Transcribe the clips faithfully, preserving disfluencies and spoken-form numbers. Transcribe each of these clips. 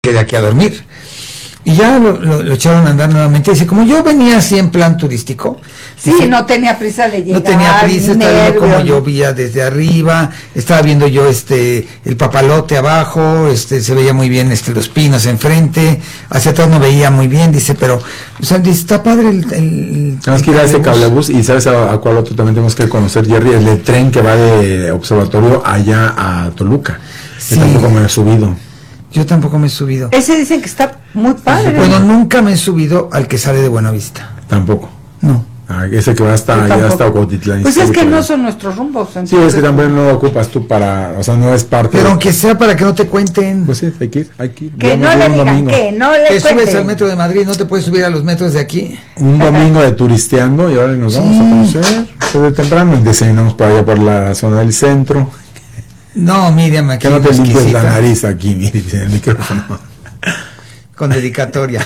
quedé aquí a dormir. Y ya lo, lo, lo echaron a andar nuevamente. Dice, como yo venía así en plan turístico. Sí, dije, no tenía prisa de llegar. No tenía prisa, estaba viendo nervio, como ¿no? llovía desde arriba, estaba viendo yo este el papalote abajo, este se veía muy bien este los pinos enfrente, hacia atrás no veía muy bien, dice, pero o sea, dice, está padre el, el tenemos que ir a ese cablebús y sabes a, a cuál otro también tenemos que conocer, Jerry, el de tren que va de Observatorio allá a Toluca. Sí. Yo tampoco me he subido. Yo tampoco me he subido. Ese dicen que está muy padre. Bueno, nunca me he subido al que sale de Buenavista. Tampoco. No. Ah, ese que va hasta allá hasta Ocotitlán. Pues es que no son nuestros rumbos. Sí, es que también no lo ocupas tú para, o sea, no es parte. Pero de... aunque sea para que no te cuenten. Pues sí, hay que ir, hay que ir. Que Yo no me le voy un digan, domingo. que no le Te subes cuenten. al metro de Madrid, no te puedes subir a los metros de aquí. Un domingo de turisteando y ahora nos vamos Sí. a conocer. Desde temprano desayunamos por allá por la zona del centro. No, Miriam, aquí Que no te limpies exquisita, la nariz aquí, Miriam, en el micrófono. con dedicatoria.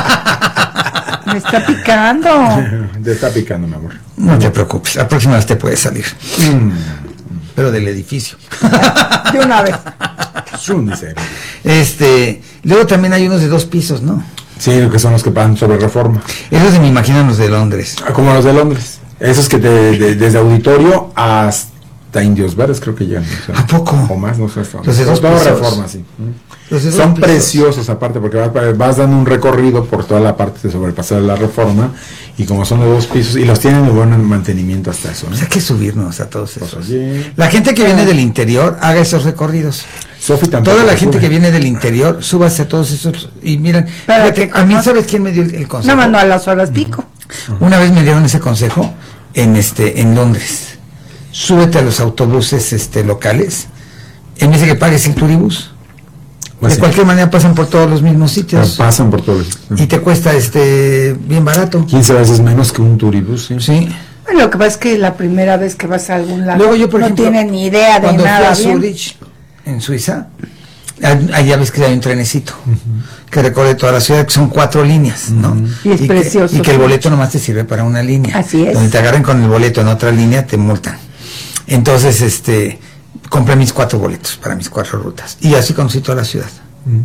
Me está picando. Te está picando, mi amor. No te preocupes, la próxima vez te puedes salir. Mm. Pero del edificio. De una vez. Zoom, dice. Este, luego también hay unos de dos pisos, ¿no? Sí, que son los que pagan sobre reforma. Esos se me imaginan los de Londres. Ah, como los de Londres. Esos que te, de- desde auditorio hasta Indios Verdes creo que llegan. O sea, ¿A poco? O más, no sé. Los de dos Todo pisos. reforma, sí. Los de dos Son pisos. preciosos aparte porque vas, vas dando un recorrido por toda la parte de sobrepasar la reforma y como son de dos pisos y los tienen de buen mantenimiento hasta eso, Pues ¿no? hay que subirnos a todos esos. Pues, oye. La gente que viene del interior, haga esos recorridos. Sofi tampoco Toda la se gente sube. que viene del interior, súbase a todos esos. Y miren, Para fíjate, que a mí, conozca. ¿sabes quién me dio el, el consejo? No mandó a las horas pico. Una vez me dieron ese consejo en este en Londres. Súbete a los autobuses este locales en vez de que pagues el turibús. Pues de sí. cualquier manera pasan por todos los mismos Pero sitios pasan por todos. y te cuesta este bien barato. quince veces menos que un turibús, sí. Sí. Bueno, lo que pasa es que la primera vez que vas a algún lado Luego yo, por no ejemplo, tienen ni idea de cuando nada. fui a bien. Zurich, en Suiza, all- allá ves que hay un trenecito que recorre toda la ciudad, que son cuatro líneas, ¿no? Y es que- precioso. y que el boleto nomás te sirve para una línea. Así es. Donde te agarren con el boleto en otra línea, te multan. Entonces, este, compré mis cuatro boletos para mis cuatro rutas. Y así conocí toda la ciudad.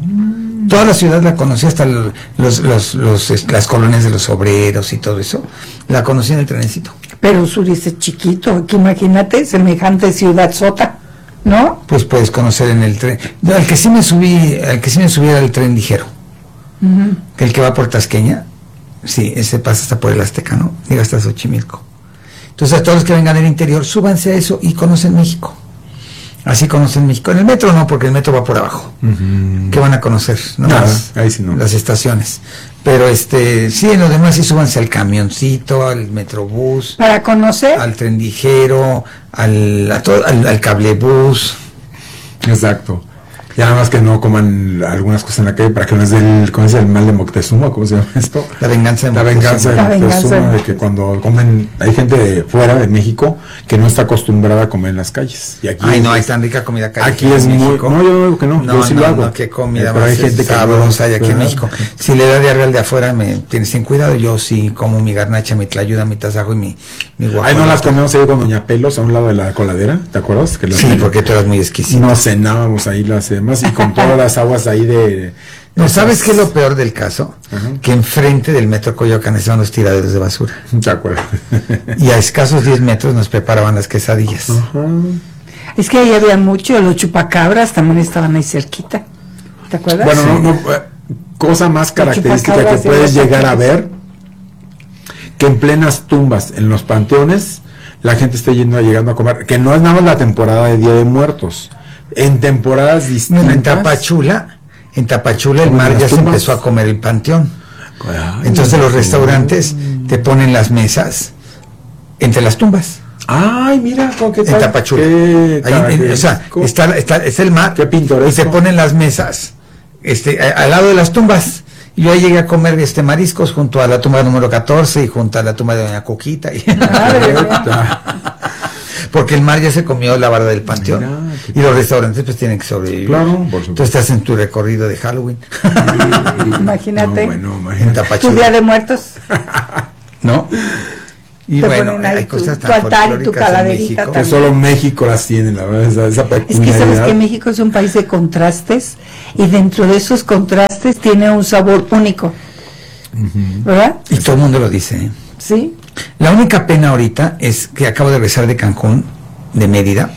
Toda la ciudad la conocí, hasta el- los, los, los, es- las colonias de los obreros y todo eso. La conocí en el trenecito. Pero Zurich es chiquito, que imagínate, semejante ciudad sota, ¿no? Pues puedes conocer en el tren. No, al que sí me subí, al que sí me subí era el tren ligero. Ujú. Que el que va por Tasqueña, sí, ese pasa hasta por el Azteca, ¿no? Llega hasta Xochimilco. Entonces a todos los que vengan del interior, súbanse a eso y conocen México. Así conocen México. En el metro no, porque el metro va por abajo. Ujú. ¿Qué van a conocer? Nada, Nomás ahí sí no. las estaciones. Pero este, sí, en lo demás sí súbanse al camioncito, al metrobús, Para conocer, al tren ligero, al, a todo, al, al cablebús. Exacto. Ya nada más que no coman algunas cosas en la calle para que no es del, ¿cómo es el mal de Moctezuma? ¿Cómo se llama esto? La venganza de La venganza de La venganza de Moctezuma, de que Moctezuma. cuando comen, hay gente de fuera de México que no está acostumbrada a comer en las calles. Y aquí Ay, no, hay es, tan rica comida callejera aquí es en muy, México. no, yo no digo que no, No, yo sí no, lo hago. no, qué comida Eh, pero hay más gente que sabrosa hay aquí en ¿verdad? México. Si le da diarrea al de afuera, me tienes ten cuidado. Yo sí como mi garnacha, mi tlayuda, mi tasajo y mi, mi Ay, guajolote. no las comemos ahí con Doña Pelos a un lado de la coladera, ¿te acuerdas? Que las- Sí, porque tú eras muy exquisito. nos cenábamos ahí las demás y con todas las aguas ahí de... No, ¿sabes qué es lo peor del caso? Ajá. Que enfrente del metro Coyoacán estaban los tiraderos de basura. ¿Te acuerdas? Y a escasos diez metros nos preparaban las quesadillas. Ajá. es que ahí había mucho, los chupacabras también estaban ahí cerquita. ¿Te acuerdas? Bueno, Sí. no, no, eh, cosa más característica que chupacabras de puedes los llegar a ángeles. ver, que en plenas tumbas, en los panteones, la gente esté yendo, llegando a comer, que no es nada más la temporada de Día de Muertos, en temporadas distintas. Bueno, en Tapachula, en Tapachula el Como mar las ya se tumbas. empezó a comer el panteón. Ay, Entonces los no. restaurantes te ponen las mesas entre las tumbas. Ay, mira, ¿cómo que En Tapachula. Qué Ahí, en- o sea, característico. está, está, está el mar Qué pintoresco. y se ponen las mesas este, a- al lado de las tumbas. Y yo ahí llegué a comer este mariscos junto a la tumba número catorce y junto a la tumba de Doña Coquita. Y porque el mar ya se comió la barda del panteón. Mira, qué y los restaurantes pues tienen que sobrevivir. Claro, por supuesto. Tú estás en tu recorrido de Halloween. Imagínate. No, bueno, En imagínate. ¿Tu Tapachula. Día de Muertos? ¿No? Y te bueno, ponen ahí hay tu, cosas tu tan altar y tu folclóricas en calaverita México. Que también. solo México las tiene, la verdad, esa, esa Es que peculiaridad. sabes que México es un país de contrastes y dentro de esos contrastes tiene un sabor único, Ujú. ¿verdad? Y todo el mundo lo dice, ¿eh? Sí. La única pena ahorita es que acabo de regresar de Cancún, de Mérida,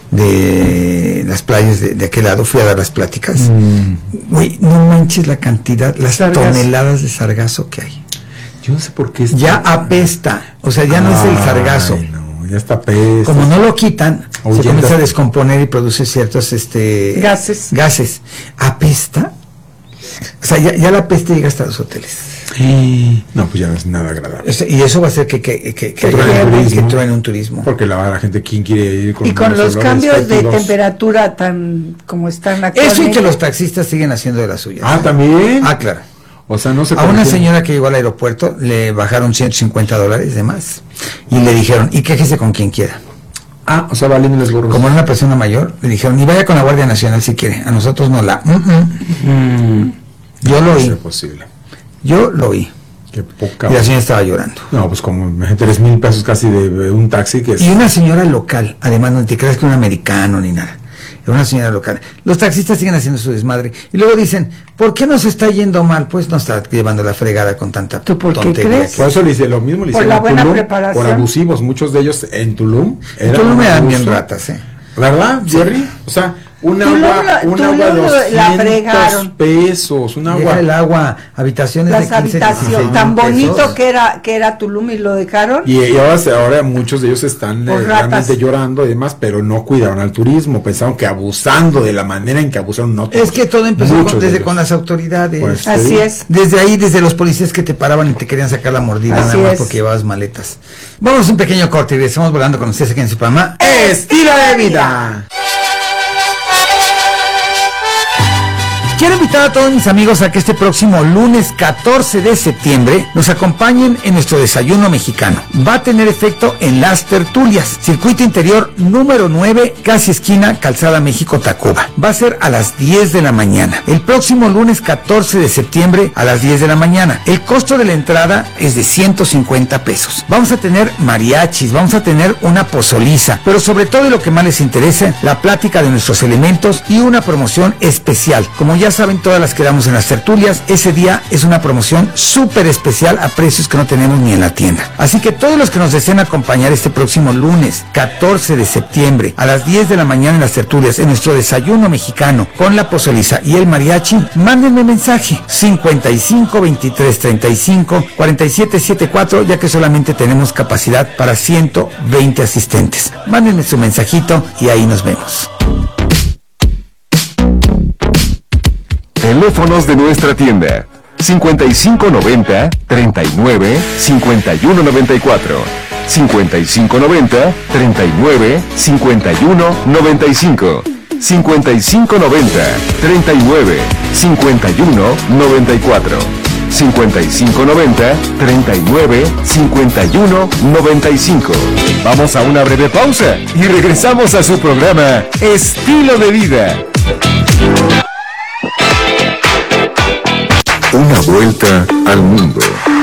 de las playas de, de aquel lado, fui a dar las pláticas. Mm. Güey, no manches la cantidad, las Sargazo. toneladas de sargazo que hay. Yo no sé por qué es Ya tan- apesta, o sea, ya no es el Ay, sargazo. no, ya está pesta. Como no lo quitan, Ahuyenta. se comienza a descomponer y produce ciertos este Gases. gases. Apesta. O sea, ya, ya la peste llega hasta los hoteles. No, pues ya no es nada agradable. O sea, y eso va a hacer que, que, que, que, Que haya- truene el que turismo. truene un turismo. Porque la, la gente, ¿quién quiere ir con Y con los olores cambios de fétidos? temperatura tan como están actualmente. Eso y que los taxistas siguen haciendo de las suyas. Ah, también. Ah, claro. O sea, no se A una corrigió. señora que llegó al aeropuerto le bajaron ciento cincuenta dólares de más. Y le dijeron, y quéjese con quien quiera. Ah, o sea, valiéndoles gorros. Como era una persona mayor, le dijeron, y vaya con la Guardia Nacional si quiere. A nosotros no la... Mm, mm. Mm. Yo lo No oí. es posible. Yo lo oí. Qué poca. Y la señora estaba llorando. No, pues como tres mil pesos casi de, de un taxi que es. Y una señora local, además no te creas que un americano ni nada. Era una señora local. Los taxistas siguen haciendo su desmadre. Y luego dicen, ¿por qué nos está yendo mal? Pues no está llevando la fregada con tanta ¿Tú por qué tontería. crees? Por eso le hice lo mismo, le Por hicieron la a buena Tulum, preparación. por abusivos, muchos de ellos en Tulum. En eran Tulum me dan abuso. bien ratas, ¿eh? ¿Verdad, Jerry? O sea, un Tulum agua, la- un Tulum agua de lo- la doscientos fregaron. pesos, un Deja agua. el agua, habitaciones Las de quince, dieciséis habitaciones, mil tan bonito pesos. que era que era Tulum y lo dejaron. Y, y ahora, se- ahora muchos de ellos están eh, Por ratas. realmente llorando y demás, pero no cuidaron al turismo. Pensaron que abusando de la manera en que abusaron, no todos, Es que todo empezó muchos con- de desde ellos. con las autoridades. Pues, Así sí. es. Desde ahí, desde los policías que te paraban y te querían sacar la mordida Así nada más es. porque llevabas maletas. Vamos a un pequeño corte y regresamos volando con ustedes aquí en su programa ¡Estilo de vida! Quiero invitar a todos mis amigos a que este próximo lunes catorce de septiembre nos acompañen en nuestro desayuno mexicano. Va a tener efecto en Las Tertulias, circuito interior número nueve, casi esquina Calzada México-Tacuba. Va a ser a las diez de la mañana. El próximo lunes catorce de septiembre a las diez de la mañana. El costo de la entrada es de ciento cincuenta pesos. Vamos a tener mariachis, vamos a tener una pozoliza, pero sobre todo y lo que más les interesa, la plática de nuestros elementos y una promoción especial. Como ya saben, todas las que damos en las tertulias, ese día es una promoción súper especial a precios que no tenemos ni en la tienda. Así que todos los que nos deseen acompañar este próximo lunes catorce de septiembre a las diez de la mañana en las tertulias, en nuestro desayuno mexicano con la pozoliza y el mariachi, mándenme mensaje cincuenta y cinco veintitrés treinta y cinco cuarenta y siete setenta y cuatro, ya que solamente tenemos capacidad para ciento veinte asistentes. Mándenme su mensajito y ahí nos vemos. Teléfonos de nuestra tienda cincuenta y cinco noventa treinta y nueve cincuenta y uno noventa y cuatro, cincuenta y cinco noventa treinta y nueve cincuenta y uno noventa y cinco, cincuenta y cinco noventa treinta y nueve cincuenta y uno noventa y cuatro, cincuenta y cinco noventa treinta y nueve cincuenta y uno noventa y cinco. Vamos a una breve pausa y regresamos a su programa Estilo de Vida. Una vuelta al mundo.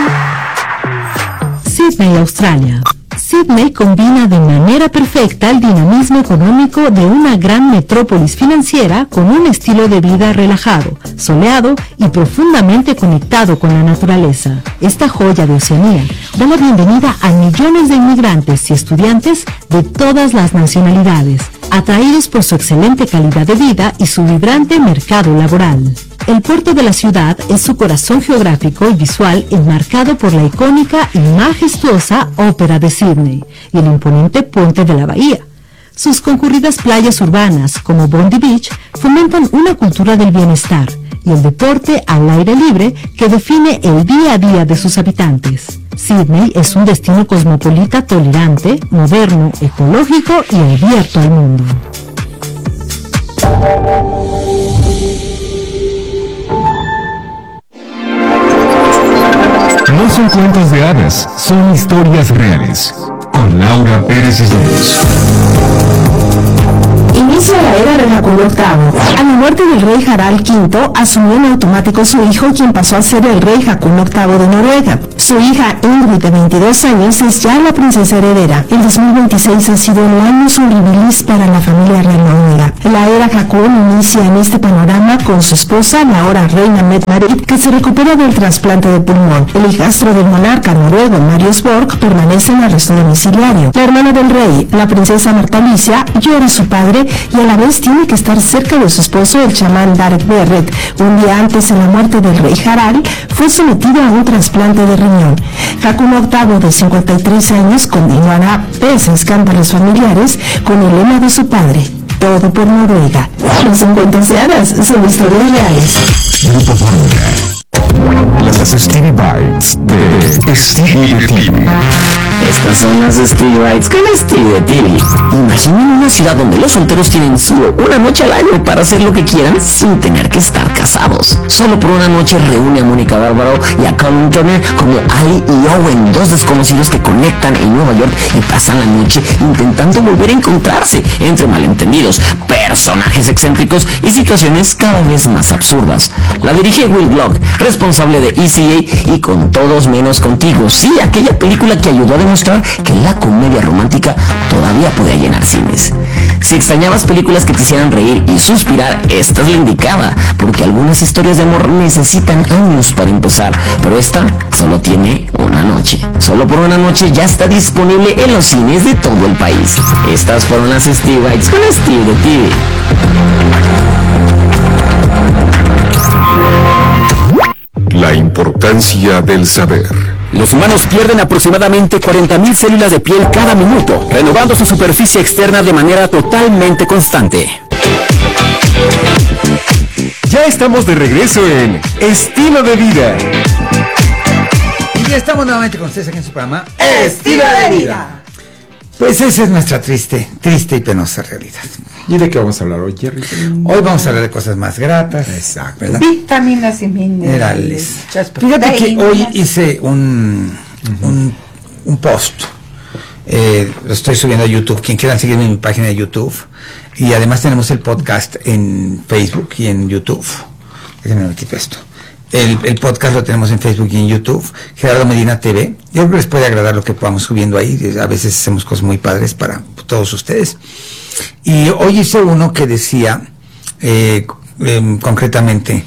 Sydney, Australia. Sydney combina de manera perfecta el dinamismo económico de una gran metrópolis financiera con un estilo de vida relajado, soleado y profundamente conectado con la naturaleza. Esta joya de Oceanía da la bienvenida a millones de inmigrantes y estudiantes de todas las nacionalidades, atraídos por su excelente calidad de vida y su vibrante mercado laboral. El puerto de la ciudad es su corazón geográfico y visual enmarcado por la icónica y majestuosa Ópera de Sydney y el imponente puente de la bahía. Sus concurridas playas urbanas, como Bondi Beach, fomentan una cultura del bienestar y el deporte al aire libre que define el día a día de sus habitantes. Sydney es un destino cosmopolita tolerante, moderno, ecológico y abierto al mundo. No son cuentos de hadas, son historias reales. Con Laura Pérez Islas. En Inicia la era de Haakon octavo. A la muerte del rey Harald quinto, asumió en automático su hijo, quien pasó a ser el rey Haakon octavo de Noruega. Su hija Ingrid, de veintidós años, es ya la princesa heredera. El dos mil veintiséis ha sido el año horribilis para la familia real noruega. La era Haakon inicia en este panorama con su esposa, la ahora reina Mette-Marit, que se recupera del trasplante de pulmón. El hijastro del monarca noruego, Marius Borg, permanece en arresto domiciliario. La hermana del rey, la princesa Marta Alicia, llora a su padre y a la vez tiene que estar cerca de su esposo, el chamán Darek Berret. Un día antes de la muerte del rey Harald, fue sometido a un trasplante de riñón. Haakon octavo, de cincuenta y tres años, continuará, pese a escándalos familiares, con el lema de su padre: todo por Noruega. Los encuentros son historias reales. Grupo Fórmula. Las Stevie Bites de Stevie de T V. Estas son las Stevie Bites con Stevie de T V. Imaginen una ciudad donde los solteros tienen solo una noche al año para hacer lo que quieran sin tener que estar casados. Solo por una noche reúne a Mónica Bárbaro y a Colin Turner como Ali y Owen, dos desconocidos que conectan en Nueva York y pasan la noche intentando volver a encontrarse entre malentendidos, personajes excéntricos y situaciones cada vez más absurdas. La dirige Will Block, responsable de E C A y Con Todos Menos Contigo. Sí, aquella película que ayudó a demostrar que la comedia romántica todavía podía llenar cines. Si extrañabas películas que te hicieran reír y suspirar, esta es la indicada, porque algunas historias de amor necesitan años para empezar, pero esta solo tiene una noche. Solo por una noche ya está disponible en los cines de todo el país. Estas fueron las Stevie Bites con Steve de T V. La importancia del saber. Los humanos pierden aproximadamente cuarenta mil células de piel cada minuto, renovando su superficie externa de manera totalmente constante. Ya estamos de regreso en Estilo de Vida. Y ya estamos nuevamente con ustedes aquí en su programa Estilo de Vida. Pues esa es nuestra triste, triste y penosa realidad. ¿Y de qué vamos a hablar hoy, Jerry? Hoy vamos a hablar de cosas más gratas. Exacto. ¿Verdad? Vitaminas y minerales. Fíjate que hoy hice un, uh-huh. un, un post. Eh, lo estoy subiendo a YouTube. Quien quiera seguirme en mi página de YouTube. Y además tenemos el podcast en Facebook y en YouTube. Déjenme me quito esto. El, el podcast lo tenemos en Facebook y en YouTube. Gerardo Medina T V. Yo creo que les puede agradar lo que podamos subiendo ahí. A veces hacemos cosas muy padres para todos ustedes. Y hoy hice uno que decía, eh, eh, concretamente,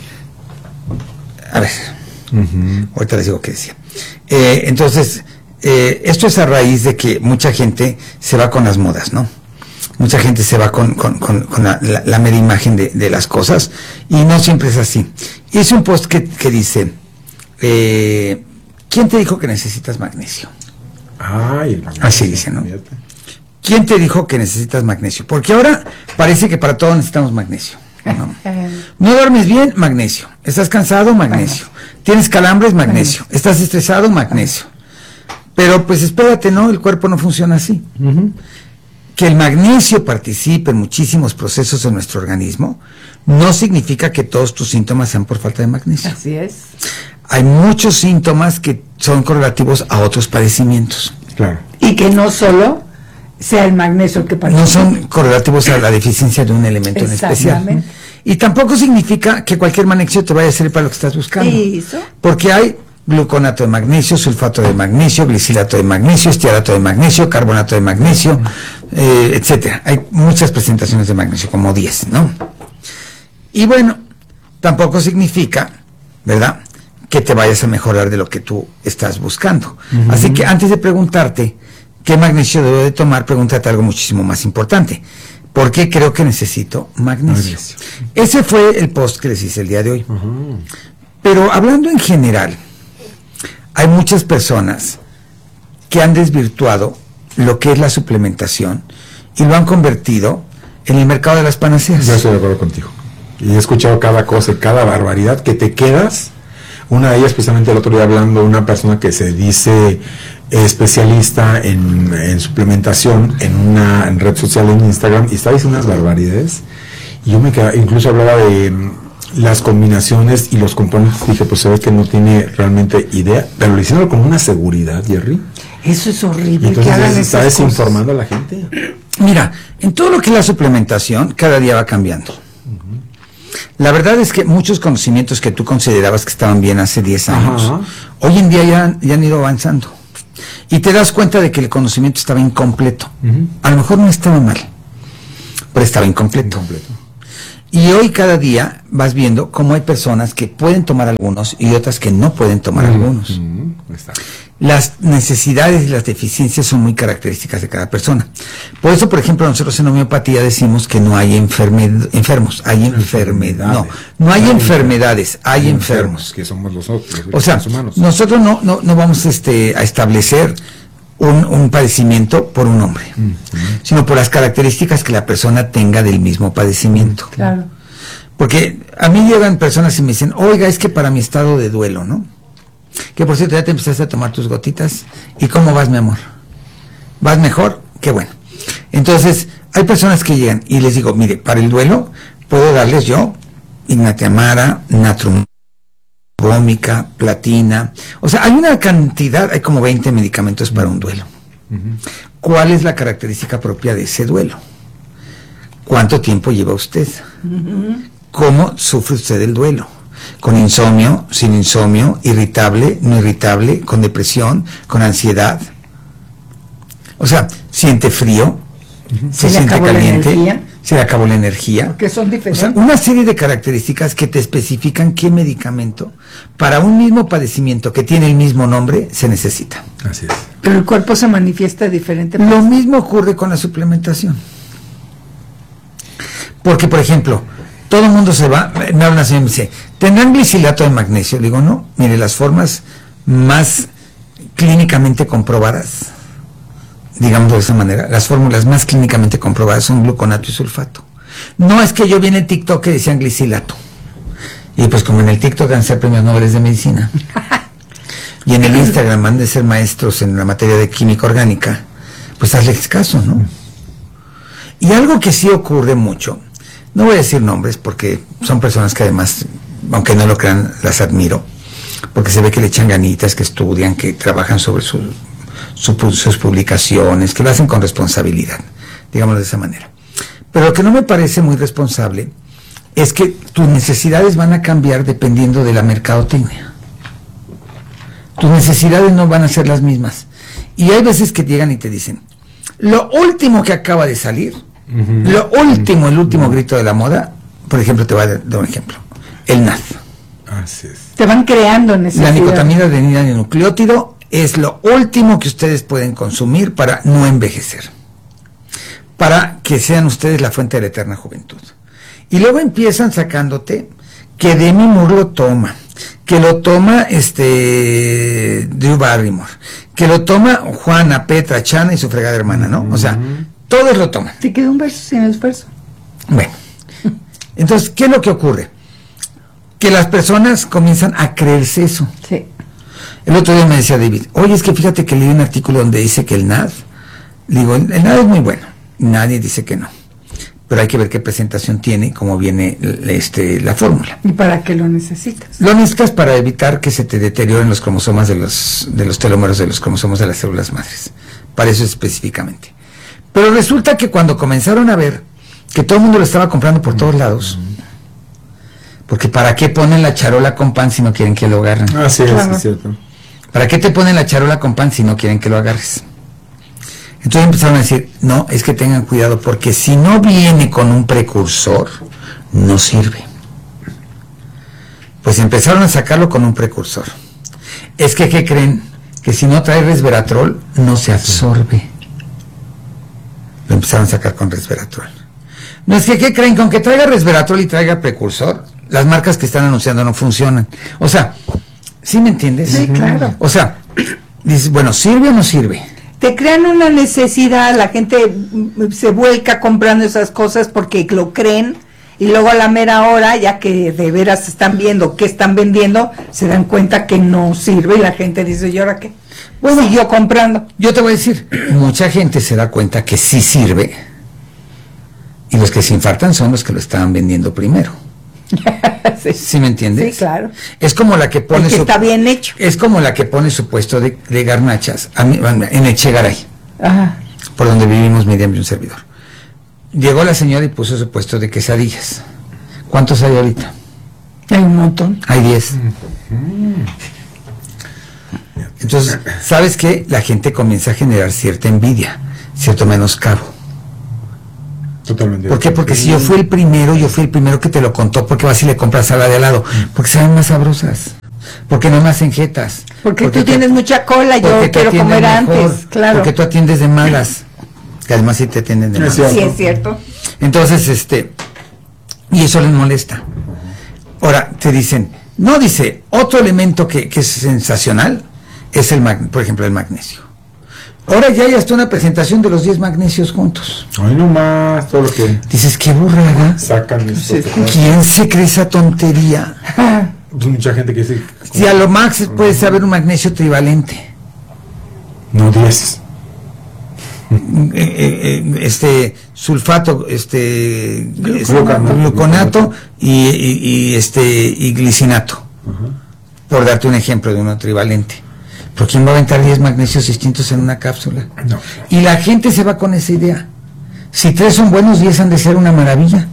a ver, uh-huh. ahorita les digo qué decía. Eh, entonces, eh, esto es a raíz de que mucha gente se va con las modas, ¿no? Mucha gente se va con, con, con, con la, la, la mera imagen de, de las cosas, y no siempre es así. Hice un post que, que dice, eh, ¿quién te dijo que necesitas magnesio? Ay, el magnesio. Así dice, ¿no? ¿Quién te dijo que necesitas magnesio? Porque ahora parece que para todo necesitamos magnesio. No, no duermes bien, magnesio. Estás cansado, magnesio. Tienes calambres, magnesio. Estás estresado, magnesio. Pero pues espérate, ¿no? El cuerpo no funciona así. Uh-huh. Que el magnesio participe en muchísimos procesos de nuestro organismo no significa que todos tus síntomas sean por falta de magnesio. Así es. Hay muchos síntomas que son correlativos a otros padecimientos. Claro. Y que no solo sea el magnesio el que participa. No son correlativos a la deficiencia de un elemento en especial. Y tampoco significa que cualquier magnesio te vaya a servir para lo que estás buscando. ¿Eso? Porque hay gluconato de magnesio, sulfato de magnesio, glicilato de magnesio, estiarato de magnesio, carbonato de magnesio, eh, etcétera. Hay muchas presentaciones de magnesio, como diez, ¿no? Y bueno, tampoco significa, ¿verdad?, que te vayas a mejorar de lo que tú estás buscando. Uh-huh. Así que antes de preguntarte qué magnesio debo de tomar, pregúntate algo muchísimo más importante. ¿Por qué creo que necesito magnesio? magnesio? Ese fue el post que les hice el día de hoy. Uh-huh. Pero hablando en general, hay muchas personas que han desvirtuado lo que es la suplementación y lo han convertido en el mercado de las panaceas. Yo estoy de acuerdo contigo. Y he escuchado cada cosa y cada barbaridad que te quedas. Una de ellas, precisamente el otro día hablando, una persona que se dice especialista en, en suplementación en una en red social en Instagram, y estaba diciendo unas barbaridades. Y yo me quedaba, incluso hablaba de las combinaciones y los componentes. Dije, pues se ve que no tiene realmente idea, pero lo hicieron con una seguridad, Jerry. Eso es horrible. Entonces, que hagan ¿está esas desinformando a la gente? Mira, en todo lo que es la suplementación, cada día va cambiando. Uh-huh. La verdad es que muchos conocimientos que tú considerabas que estaban bien hace diez años, uh-huh. hoy en día ya, ya han ido avanzando. Y te das cuenta de que el conocimiento estaba incompleto. Uh-huh. A lo mejor no estaba mal, pero estaba incompleto. incompleto. Y hoy cada día vas viendo cómo hay personas que pueden tomar algunos y otras que no pueden tomar uh-huh. algunos. Uh-huh. Las necesidades y las deficiencias son muy características de cada persona. Por eso, por ejemplo, nosotros en homeopatía decimos que no hay enfermed- enfermos, hay enfermedades. No, no hay, hay enfermedades, hay, hay enfermos. enfermos. Que somos los otros, los o sea, humanos. Nosotros no, no, no vamos este, a establecer un, un padecimiento por un hombre, uh-huh. sino por las características que la persona tenga del mismo padecimiento. Claro. Porque a mí llegan personas y me dicen, oiga, es que para mi estado de duelo, ¿no? Que por cierto, ya te empezaste a tomar tus gotitas. ¿Y cómo vas, mi amor? ¿Vas mejor? Qué bueno. Entonces, hay personas que llegan y les digo, mire, para el duelo, puedo darles yo Ignatemara, Natrum, Bómica, Platina. O sea, hay una cantidad, hay como veinte medicamentos para un duelo. Uh-huh. ¿Cuál es la característica propia de ese duelo? ¿Cuánto tiempo lleva usted? Uh-huh. ¿Cómo sufre usted el duelo? Con insomnio, sin insomnio, irritable, no irritable, con depresión, con ansiedad. O sea, siente frío, uh-huh. se, se siente caliente, se le acabó la energía. Porque son diferentes. O sea, una serie de características que te especifican qué medicamento para un mismo padecimiento que tiene el mismo nombre se necesita. Así es. Pero el cuerpo se manifiesta diferente. Lo mismo ocurre con la suplementación. Porque, por ejemplo, todo el mundo se va, me habla una señora y me dice, ¿tendrán glicilato de magnesio? Le digo, no, mire, las formas más clínicamente comprobadas, digamos de esa manera, las fórmulas más clínicamente comprobadas son gluconato y sulfato. No es que yo vi en el TikTok que decían glicilato. Y pues como en el TikTok han ser premios Nobel de medicina. Y en el Instagram han de ser maestros en la materia de química orgánica, pues hazles caso, ¿no? Y algo que sí ocurre mucho, no voy a decir nombres porque son personas que además, aunque no lo crean, las admiro, porque se ve que le echan ganitas, que estudian, que trabajan sobre su, su, sus publicaciones, que lo hacen con responsabilidad, digámoslo de esa manera. Pero lo que no me parece muy responsable es que tus necesidades van a cambiar dependiendo de la mercadotecnia. Tus necesidades no van a ser las mismas. Y hay veces que llegan y te dicen, lo último que acaba de salir, uh-huh. lo último, el último uh-huh. grito de la moda, por ejemplo, te voy a dar un ejemplo, el N A D. Así es. Te van creando necesidades. La nicotamina adenina-dinucleótido es lo último que ustedes pueden consumir para no envejecer, para que sean ustedes la fuente de la eterna juventud. Y luego empiezan sacándote que Demi Moore lo toma, que lo toma este Drew Barrymore, que lo toma Juana, Petra, Chana y su fregada hermana, ¿no? O sea, todos lo toman. Te queda un verso sin esfuerzo. Bueno, entonces, ¿qué es lo que ocurre? Que las personas comienzan a creerse eso. Sí. El otro día me decía David, oye, es que fíjate que leí un artículo donde dice que el N A D, digo, el N A D es muy bueno, nadie dice que no, pero hay que ver qué presentación tiene y cómo viene este, la fórmula. ¿Y para qué lo necesitas? Lo necesitas para evitar que se te deterioren los cromosomas de los, de los telómeros de los cromosomas de las células madres, para eso específicamente. Pero resulta que cuando comenzaron a ver que todo el mundo lo estaba comprando por todos lados, porque ¿para qué ponen la charola con pan si no quieren que lo agarren? Ah, sí, Claro. es cierto. ¿Para qué te ponen la charola con pan si no quieren que lo agarres? Entonces empezaron a decir, no, es que tengan cuidado, porque si no viene con un precursor, no sirve. Pues empezaron a sacarlo con un precursor. Es que, ¿qué creen? Que si no trae resveratrol, no se absorbe. Lo empezaron a sacar con resveratrol. No, es que, ¿qué creen? Que aunque traiga resveratrol y traiga precursor, las marcas que están anunciando no funcionan. O sea, ¿sí me entiendes? Sí, claro. O sea, dices, bueno, ¿sirve o no sirve? Te crean una necesidad, la gente se vuelca comprando esas cosas porque lo creen, y luego a la mera hora, ya que de veras están viendo qué están vendiendo, se dan cuenta que no sirve y la gente dice, ¿y ahora qué? Bueno, siguió comprando. Yo te voy a decir, mucha gente se da cuenta que sí sirve, y los que se infartan son los que lo estaban vendiendo primero. sí. ¿Sí me entiendes? Sí, claro. Es como la que pone Es que su, está bien hecho. es como la que pone su puesto de, de garnachas a mí, en Echegaray, Ajá. por donde vivimos Miriam y un servidor. llegó la señora y puso su puesto de quesadillas. ¿Cuántos hay ahorita? Hay un montón. Hay diez. Entonces, ¿sabes qué? La gente comienza a generar cierta envidia, cierto menoscabo. Totalmente. ¿Por qué? Porque si yo fui el primero, yo fui el primero que te lo contó, porque vas y le compras a la de al lado, porque saben más sabrosas, porque no más enjetas. Porque, porque tú te, tienes mucha cola, yo quiero comer mejor, antes, claro. Porque tú atiendes de malas, que además sí te atienden de malas. Sí, es cierto. Entonces, este, y eso les molesta. Ahora, te dicen, no, dice, otro elemento que, que es sensacional es el, mag, por ejemplo, el magnesio. Ahora ya hay hasta una presentación de los diez magnesios juntos. Ay, no más, todo lo que... Dices, qué burrada. Sacan esto. ¿Quién se cree esa tontería? Pues mucha gente que dice... Si a lo más puede saber un magnesio trivalente. No, diez. Eh, eh, este sulfato, este Gluconato, gluconato y, y, y este y glicinato. Uh-huh. Por darte un ejemplo de uno trivalente. ¿Pero quién va a aventar diez magnesios distintos en una cápsula? No. Y la gente se va con esa idea. Si tres son buenos, diez han de ser una maravilla.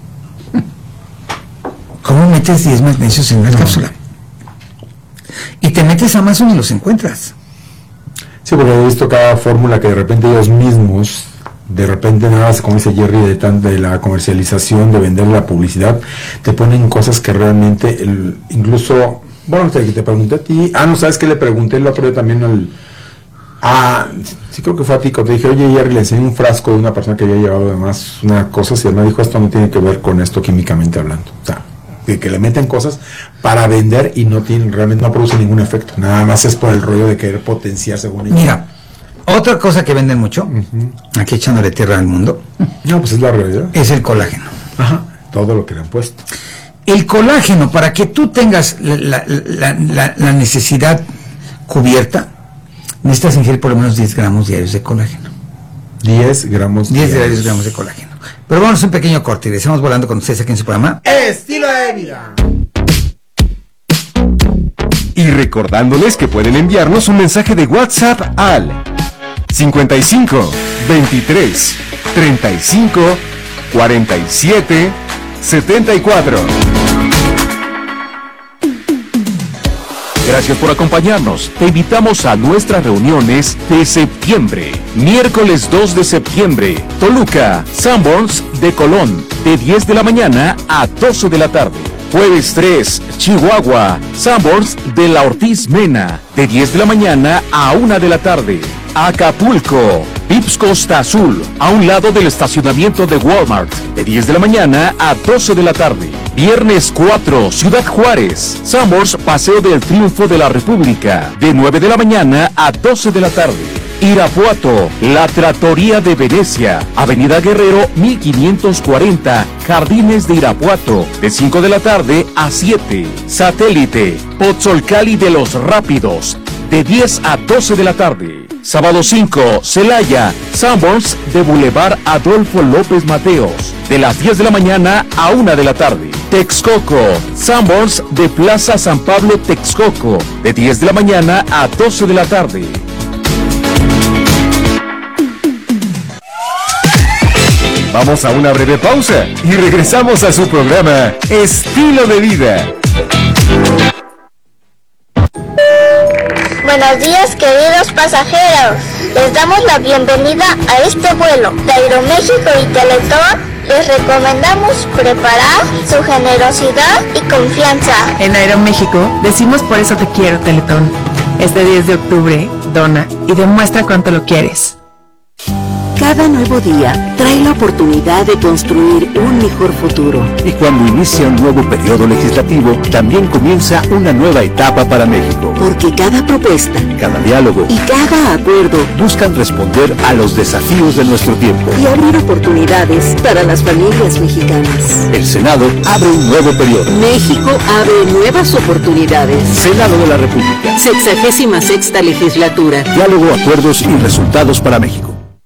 ¿Cómo metes diez magnesios en una no. cápsula? Y te metes a Amazon y los encuentras. Sí, porque he visto cada fórmula que de repente ellos mismos, de repente nada más, como dice Jerry, de, tan, de la comercialización, de vender la publicidad, te ponen cosas que realmente, el, incluso... Bueno, te, te pregunté a ti, ah, no, ¿sabes qué le pregunté el otro día también al, ah, sí creo que fue a ti, cuando te dije, oye, Jerry, le enseñé un frasco de una persona que había llevado además una cosa, y él me dijo, esto no tiene que ver con esto químicamente hablando, o sea, que, que le meten cosas para vender y no tienen, realmente no produce ningún efecto, nada más es por el rollo de querer potenciar según ellos. Mira, otra cosa que venden mucho, uh-huh. aquí echándole tierra al mundo, no, pues es la realidad, es el colágeno. Ajá, todo lo que le han puesto. El colágeno, para que tú tengas la, la, la, la, la necesidad cubierta, necesitas ingerir por lo menos diez gramos diarios de colágeno. diez gramos diez diarios gramos de colágeno. Pero vamos a un pequeño corte y estamos volando con ustedes aquí en su programa Estilo de Vida. Y recordándoles que pueden enviarnos un mensaje de WhatsApp al cincuenta y cinco, veintitrés, treinta y cinco, cuarenta y siete, setenta y cuatro. Gracias por acompañarnos. Te invitamos a nuestras reuniones de septiembre. Miércoles dos de septiembre, Toluca, Sanborns de Colón, de diez de la mañana a doce de la tarde. Jueves tres, Chihuahua, Sanborns de la Ortiz Mena, de diez de la mañana a una de la tarde. Acapulco, Vips Costa Azul, a un lado del estacionamiento de Walmart, de diez de la mañana a doce de la tarde. Viernes cuatro, Ciudad Juárez, Sanborns Paseo del Triunfo de la República, de nueve de la mañana a doce de la tarde. Irapuato, La Trattoria de Venecia, Avenida Guerrero mil quinientos cuarenta, Jardines de Irapuato, de cinco de la tarde a siete. Satélite, Pozzolcali de los Rápidos, de diez a doce de la tarde. Sábado cinco, Celaya, Sanborns de Boulevard Adolfo López Mateos, de las diez de la mañana a una de la tarde. Texcoco, Sanborns de Plaza San Pablo Texcoco, de diez de la mañana a doce de la tarde. Vamos a una breve pausa y regresamos a su programa Estilo de Vida. Buenos días, queridos pasajeros. Les damos la bienvenida a este vuelo de Aeroméxico y Teletón. Les recomendamos preparar su generosidad y confianza. En Aeroméxico decimos por eso te quiero, Teletón. Este diez de octubre, dona y demuestra cuánto lo quieres. Cada nuevo día trae la oportunidad de construir un mejor futuro. Y cuando inicia un nuevo periodo legislativo, también comienza una nueva etapa para México. Porque cada propuesta, cada diálogo y cada acuerdo buscan responder a los desafíos de nuestro tiempo y abrir oportunidades para las familias mexicanas. El Senado abre un nuevo periodo. México abre nuevas oportunidades. Senado de la República. Sexagésima sexta legislatura. Diálogo, acuerdos y resultados para México.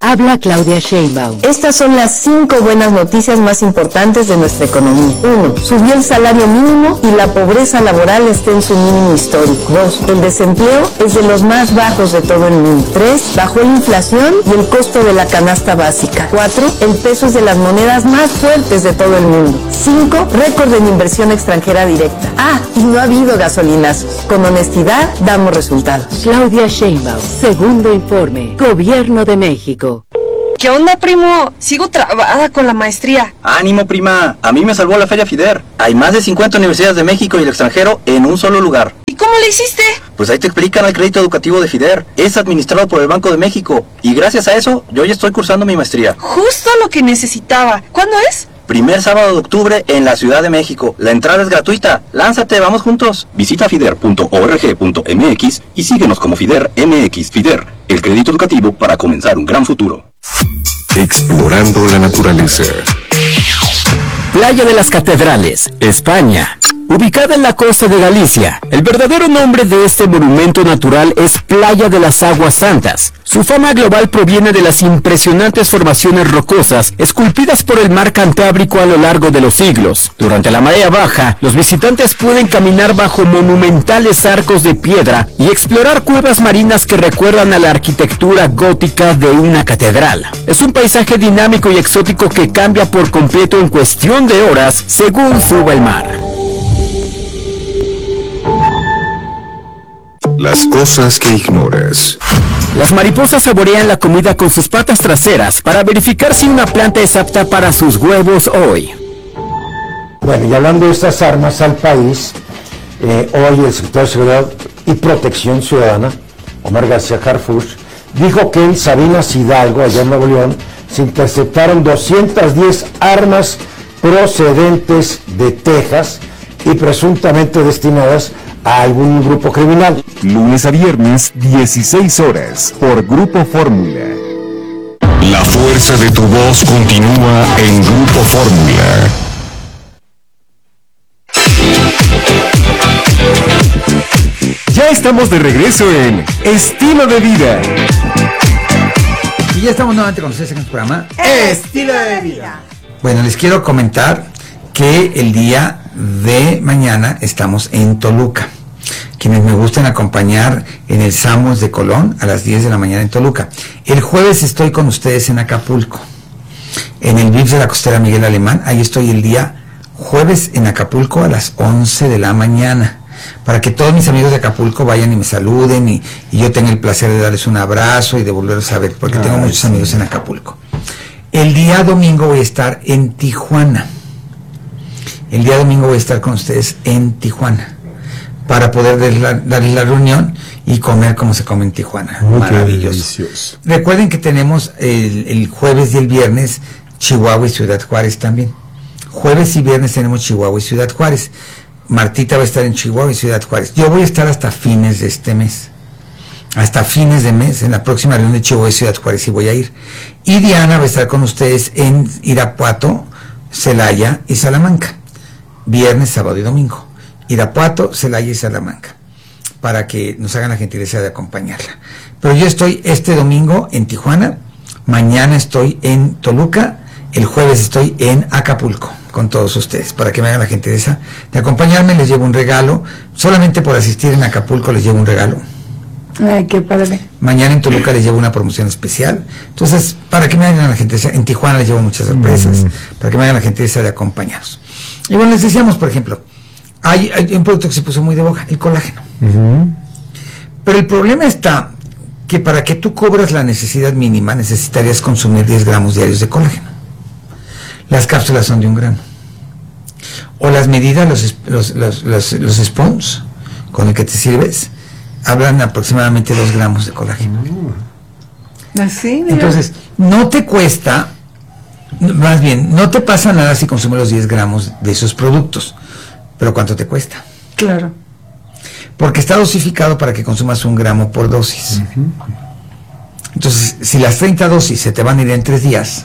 Habla Claudia Sheinbaum. Estas son las cinco buenas noticias más importantes de nuestra economía. Uno, subió el salario mínimo y la pobreza laboral está en su mínimo histórico. Dos, el desempleo es de los más bajos de todo el mundo. Tres, bajó la inflación y el costo de la canasta básica. Cuatro, el peso es de las monedas más fuertes de todo el mundo. Cinco, récord en inversión extranjera directa. Ah, y no ha habido gasolinazos. Con honestidad, damos resultados. Claudia Sheinbaum, segundo informe, Gobierno de México. ¿Qué onda, primo? Sigo trabada con la maestría. Ánimo, prima. A mí me salvó la Feria FIDER. Hay más de cincuenta universidades de México y el extranjero en un solo lugar. ¿Y cómo le hiciste? Pues ahí te explican el crédito educativo de FIDER. Es administrado por el Banco de México. Y gracias a eso, yo ya estoy cursando mi maestría. Justo lo que necesitaba. ¿Cuándo es? Primer sábado de octubre en la Ciudad de México. La entrada es gratuita. Lánzate, vamos juntos. Visita fider punto org punto m x y síguenos como FIDER M X. FIDER, el crédito educativo para comenzar un gran futuro. Explorando la naturaleza. Playa de las Catedrales, España. Ubicada en la costa de Galicia, el verdadero nombre de este monumento natural es Playa de las Aguas Santas. Su fama global proviene de las impresionantes formaciones rocosas esculpidas por el mar Cantábrico a lo largo de los siglos. Durante la marea baja, los visitantes pueden caminar bajo monumentales arcos de piedra y explorar cuevas marinas que recuerdan a la arquitectura gótica de una catedral. Es un paisaje dinámico y exótico que cambia por completo en cuestión de horas según suba el mar. Las cosas que ignoras. Las mariposas saborean la comida con sus patas traseras para verificar si una planta es apta para sus huevos hoy. Bueno, y hablando de estas armas al país, eh, hoy el secretario de Seguridad y Protección Ciudadana, Omar García Harfuch, dijo que en Sabinas Hidalgo, allá en Nuevo León, se interceptaron doscientas diez armas procedentes de Texas y presuntamente destinadas a algún grupo criminal. Lunes a viernes, dieciséis horas, por Grupo Fórmula. La fuerza de tu voz continúa en Grupo Fórmula. Ya estamos de regreso en Estilo de Vida. Y ya estamos nuevamente con ustedes en el programa Estilo de Vida. Bueno, les quiero comentar que el día de mañana estamos en Toluca. Quienes me gusten acompañar en el Samos de Colón a las diez de la mañana en Toluca. El jueves estoy con ustedes en Acapulco, en el V I P S de la Costera Miguel Alemán. Ahí estoy el día jueves en Acapulco a las once de la mañana, para que todos mis amigos de Acapulco vayan y me saluden y, y yo tenga el placer de darles un abrazo y de volverlos a ver, porque Ay, tengo muchos sí. amigos en Acapulco. El día domingo voy a estar en Tijuana. El día domingo voy a estar con ustedes en Tijuana, para poder darles la, darles la reunión y comer como se come en Tijuana. Muy maravilloso. Recuerden que tenemos el, el jueves y el viernes Chihuahua y Ciudad Juárez también. Jueves y viernes tenemos Chihuahua y Ciudad Juárez. Martita va a estar en Chihuahua y Ciudad Juárez. Yo voy a estar hasta fines de este mes. Hasta fines de mes, en la próxima reunión de Chihuahua y Ciudad Juárez, y voy a ir. Y Diana va a estar con ustedes en Irapuato, Celaya y Salamanca. Viernes, sábado y domingo. Irapuato, Celaya y Salamanca, para que nos hagan la gentileza de acompañarla. Pero yo estoy este domingo en Tijuana, mañana estoy en Toluca, el jueves estoy en Acapulco con todos ustedes, para que me hagan la gentileza de acompañarme. Les llevo un regalo, solamente por asistir en Acapulco les llevo un regalo. Ay, qué padre. Mañana en Toluca les llevo una promoción especial. Entonces, para que me hagan la gentileza, en Tijuana les llevo muchas sorpresas, mm. para que me hagan la gentileza de acompañarnos. Y bueno, les decíamos, por ejemplo, Hay, hay un producto que se puso muy de boga, el colágeno. Uh-huh. Pero el problema está que para que tú cubras la necesidad mínima necesitarías consumir diez gramos diarios de colágeno. Las cápsulas son de un gramo. O las medidas, los, los, los, los, los spoons con el que te sirves, hablan aproximadamente dos gramos de colágeno. ¿Así? Entonces, no te cuesta, más bien, no te pasa nada si consumes los diez gramos de esos productos. Pero ¿cuánto te cuesta? Claro. Porque está dosificado para que consumas un gramo por dosis. Uh-huh. Entonces, si las treinta dosis se te van a ir en tres días,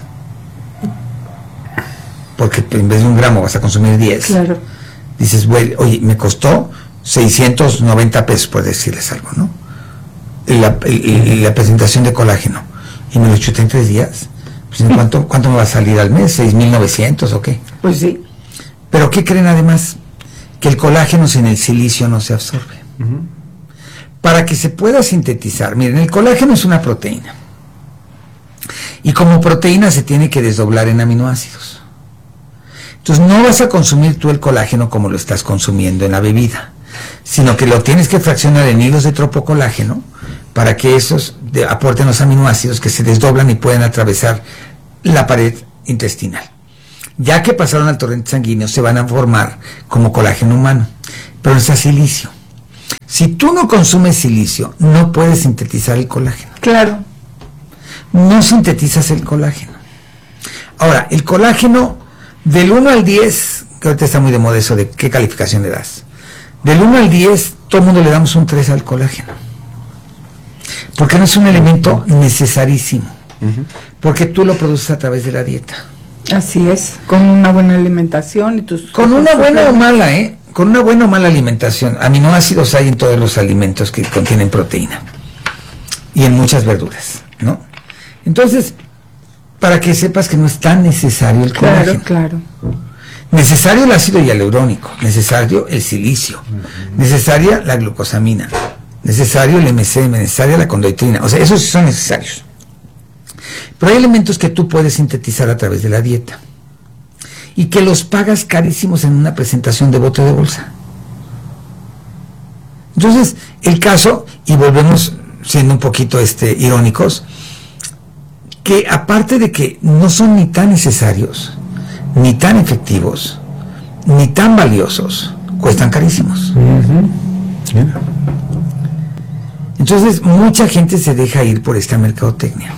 porque en vez de un gramo vas a consumir diez, claro. dices, bueno, oye, me costó seiscientos noventa pesos, por decirles algo, ¿no? La, la, la presentación de colágeno. y me lo chuté en tres días. Pues, ¿en cuánto, ¿Cuánto me va a salir al mes? ¿seis mil novecientos o qué? Pues sí. Pero ¿qué creen además? Que el colágeno en el silicio no se absorbe. Uh-huh. Para que se pueda sintetizar, miren, el colágeno es una proteína. Y como proteína se tiene que desdoblar en aminoácidos. Entonces no vas a consumir tú el colágeno como lo estás consumiendo en la bebida, sino que lo tienes que fraccionar en hilos de tropocolágeno para que esos de, aporten los aminoácidos que se desdoblan y pueden atravesar la pared intestinal. Ya que pasaron al torrente sanguíneo, se van a formar como colágeno humano, pero es a silicio. Si tú no consumes silicio, no puedes sintetizar el colágeno. Claro. No sintetizas el colágeno. Ahora, el colágeno, del uno al diez, que ahorita está muy de moda eso de qué calificación le das. Del uno al diez, todo el mundo le damos un tres al colágeno. Porque no es un elemento necesarísimo. Uh-huh. Porque tú lo produces a través de la dieta. Así es, con una buena alimentación y tus... Con una buena o mala, ¿eh? Con una buena o mala alimentación. Aminoácidos hay en todos los alimentos que contienen proteína. Y en muchas verduras, ¿no? Entonces, para que sepas que no es tan necesario el colágeno. Claro, claro. Necesario el ácido hialurónico, necesario el silicio, uh-huh. necesaria la glucosamina, necesario el eme ese eme, necesaria la condoitrina. O sea, esos sí son necesarios. Pero hay elementos que tú puedes sintetizar a través de la dieta y que los pagas carísimos en una presentación de bote de bolsa. Entonces, el caso, y volvemos siendo un poquito este, irónicos, que aparte de que no son ni tan necesarios, ni tan efectivos, ni tan valiosos, cuestan carísimos. Uh-huh. Yeah. Entonces, mucha gente se deja ir por esta mercadotecnia.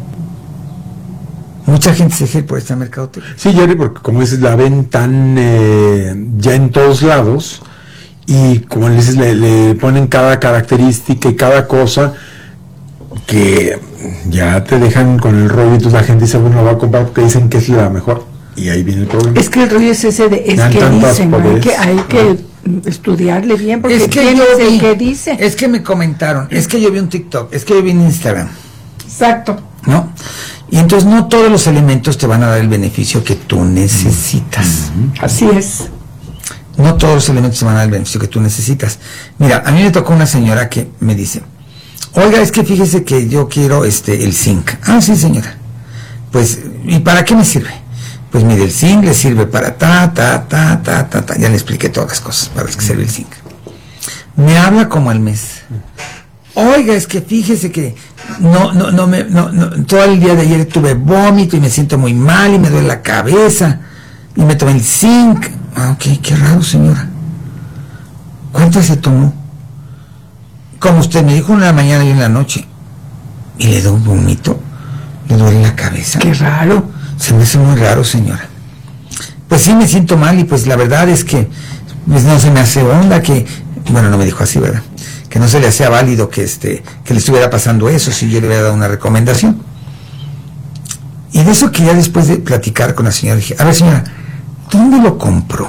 Mucha gente se deja ir por esta mercadotecnia. Sí, Jerry, porque como dices, la ven tan eh, ya en todos lados, y como dices, le, le ponen cada característica y cada cosa que ya te dejan con el rollo, y entonces la gente dice, bueno, la va a comprar porque dicen que es la mejor, y ahí viene el problema. Es que el rollo es ese de, es Dan que dicen, hay que, hay que ah. estudiarle bien, porque es que yo vi, el que dice. Es que me comentaron, es que yo vi un TikTok, es que yo vi en Instagram. Exacto. ¿No? Y entonces no todos los elementos te van a dar el beneficio que tú necesitas. Uh-huh. Así es. No todos los elementos te van a dar el beneficio que tú necesitas. Mira, a mí me tocó una señora que me dice, oiga, es que fíjese que yo quiero este el zinc. Ah, sí, señora. Pues, ¿y para qué me sirve? Pues mire, el zinc le sirve para ta, ta, ta, ta, ta, ta. Ya le expliqué todas las cosas para las que sirve el zinc. Me habla como al mes. Oiga, es que fíjese que no, no, no me, no, no, todo el día de ayer tuve vómito y me siento muy mal y me duele la cabeza y me tomé el zinc. Ah, ok, qué raro, señora. ¿Cuántas se tomó? Como usted me dijo, una en la mañana y una en la noche. Y le da un vómito, le duele la cabeza. Qué raro. Se me hace muy raro, señora. Pues sí, me siento mal y pues la verdad es que pues no se me hace onda que, bueno, no me dijo así, ¿verdad? Que no se le hacía válido que este que le estuviera pasando eso si yo le hubiera dado una recomendación. Y de eso que ya después de platicar con la señora dije, a ver, señora, ¿dónde lo compró?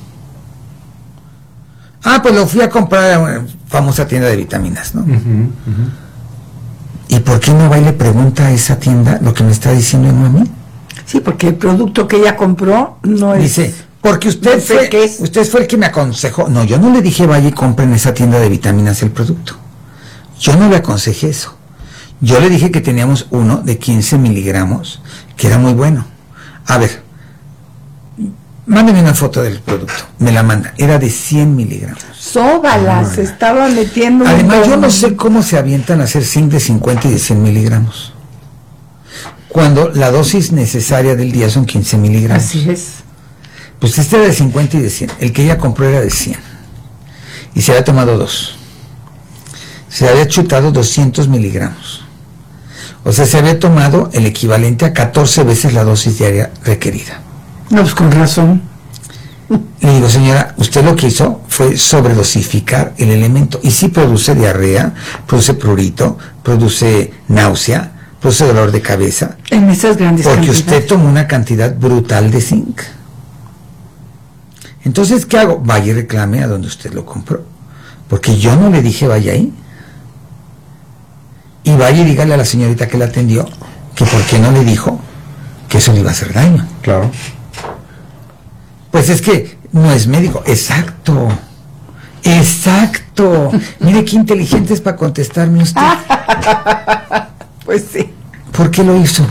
Ah, pues lo fui a comprar a una famosa tienda de vitaminas, ¿no? Uh-huh, uh-huh. ¿Y por qué no va y le pregunta a esa tienda lo que me está diciendo a mí? Sí, porque el producto que ella compró no es... Dice, porque usted, no sé fue, qué es. usted fue el que me aconsejó. No, yo no le dije vaya y compre en esa tienda de vitaminas el producto. Yo no le aconsejé eso. Yo le dije que teníamos uno de quince miligramos, que era muy bueno. A ver, mándeme una foto del producto. Me la manda. Era de cien miligramos. Sóbala, se estaba metiendo... Además, yo no sé cómo se avientan a hacer zinc de cincuenta y de cien miligramos. Cuando la dosis necesaria del día son quince miligramos. Así es. Pues este era de cincuenta y de cien. El que ella compró era de cien. Y se había tomado dos. Se había chutado doscientos miligramos. O sea, se había tomado el equivalente a catorce veces la dosis diaria requerida. No, pues con razón. Le digo, señora, usted lo que hizo fue sobredosificar el elemento. Y sí produce diarrea, produce prurito, produce náusea, produce dolor de cabeza. En esas grandes porque cantidades. Usted tomó una cantidad brutal de zinc. Entonces, ¿qué hago? Vaya y reclame a donde usted lo compró. Porque yo no le dije vaya ahí. Y vaya y dígale a la señorita que la atendió que por qué no le dijo que eso le iba a hacer daño. Claro. Pues es que no es médico. Exacto. Exacto. Mire qué inteligente es para contestarme usted. Pues sí. ¿Por qué lo hizo?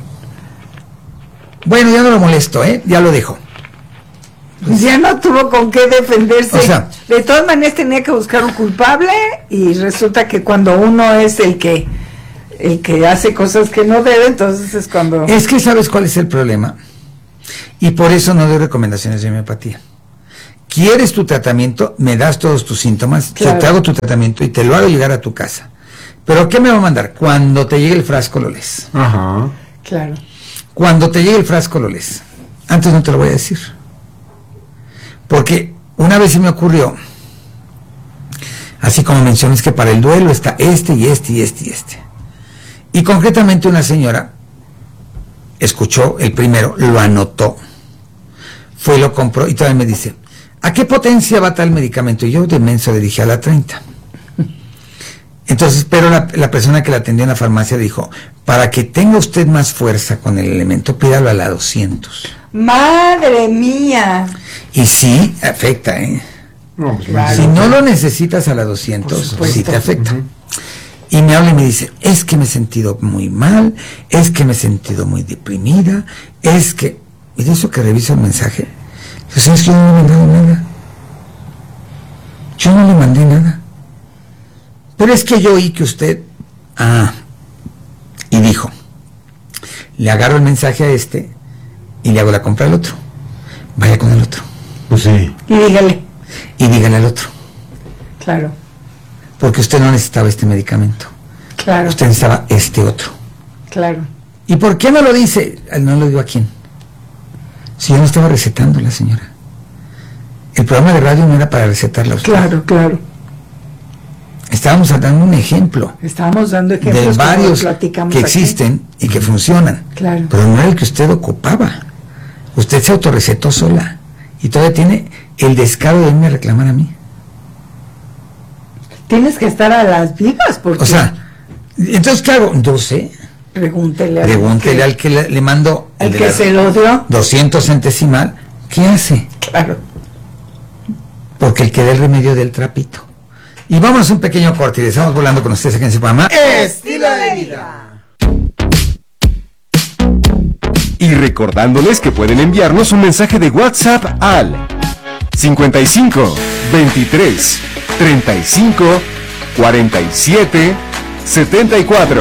Bueno, ya no lo molesto, ¿eh? Ya lo dejo. Pues ya no tuvo con qué defenderse. O sea, de todas maneras tenía que buscar un culpable y resulta que cuando uno es el que el que hace cosas que no debe, entonces es cuando... Es que ¿sabes cuál es el problema? Y por eso no doy recomendaciones de homeopatía. ¿Quieres tu tratamiento? Me das todos tus síntomas, Claro. yo te hago tu tratamiento y te lo hago llegar a tu casa. ¿Pero qué me va a mandar? Cuando te llegue el frasco lo lees. Ajá. Claro. Cuando te llegue el frasco lo lees. Antes no te lo voy a decir. Porque una vez se me ocurrió, así como mencionas que para el duelo está este y este y este y este. Y concretamente una señora escuchó el primero, lo anotó, fue, lo compró y todavía me dice, ¿a qué potencia va tal medicamento? Y yo de menso le dije a la treinta. Entonces, pero la, la persona que la atendió en la farmacia dijo, para que tenga usted más fuerza con el elemento, pídalo a la doscientos. ¡Madre mía! Y sí, afecta, ¿eh? No, pues, Claro. Si no lo necesitas a la doscientos, sí te afecta. Uh-huh. Y me habla y me dice, es que me he sentido muy mal, es que me he sentido muy deprimida, es que... Y de eso que reviso el mensaje, pues es que yo no le he mandado nada. Yo no le mandé nada. Pero es que yo oí que usted... Ah, y dijo, le agarro el mensaje a este y le hago la compra al otro. Vaya con el otro. Pues sí. Y dígale. Y dígale al otro. Claro. Porque usted no necesitaba este medicamento. Claro. Usted necesitaba este otro. Claro. ¿Y por qué no lo dice? No lo digo a quién. Si yo no estaba recetando la señora. El programa de radio no era para recetarla a usted. Claro, claro. Estábamos dando un ejemplo. Estábamos dando ejemplos de varios platicamos que aquí. existen y que funcionan. Claro. Pero no era el que usted ocupaba. Usted se autorrecetó sola. Y todavía tiene el descaro de irme a reclamar a mí. Tienes que estar a las vivas porque... O sea, entonces, ¿qué hago? No sé. Pregúntele, Pregúntele al que le, le mando... El de que la se lo dio. doscientos centesimal. ¿Qué hace? Claro. Porque el que da el remedio del trapito. Y vamos a un pequeño corte y estamos volando con ustedes aquí en su programa Estilo de Vida. Y recordándoles que pueden enviarnos un mensaje de WhatsApp al cincuenta y cinco, veintitrés, treinta y cinco, cuarenta y siete, setenta y cuatro.